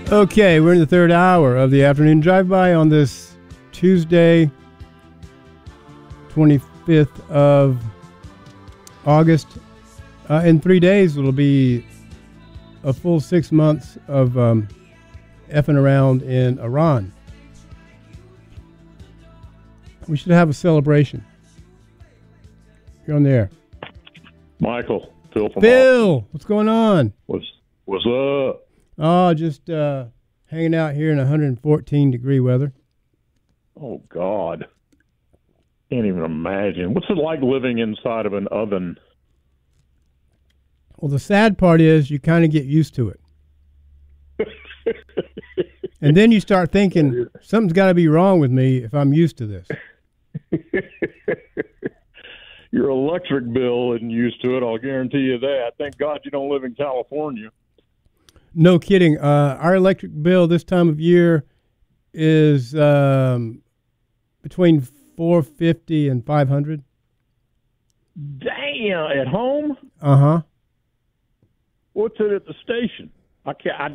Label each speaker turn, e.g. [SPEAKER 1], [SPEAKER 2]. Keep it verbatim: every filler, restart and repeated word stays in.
[SPEAKER 1] Okay, we're in the third hour of the afternoon drive-by on this Tuesday, twenty-fifth of August. Uh, in three days, it'll be a full six months of um, effing around in Iran. We should have a celebration. You're on the air.
[SPEAKER 2] Michael, Phil from
[SPEAKER 1] Phil,
[SPEAKER 2] Austin.
[SPEAKER 1] what's going on?
[SPEAKER 2] What's, what's up?
[SPEAKER 1] Oh, just uh, hanging out here in one hundred fourteen degree weather.
[SPEAKER 2] Oh, God. Can't even imagine. What's it like living inside of an oven?
[SPEAKER 1] Well, the sad part is you kind of get used to it. And then you start thinking, something's got to be wrong with me if I'm used to this.
[SPEAKER 2] Your electric bill isn't used to it, I'll guarantee you that. Thank God you don't live in California.
[SPEAKER 1] No kidding. Uh, our electric bill this time of year is um, between four hundred fifty dollars and five hundred dollars.
[SPEAKER 2] Damn, at home?
[SPEAKER 1] Uh-huh.
[SPEAKER 2] What's it at the station? I can't. I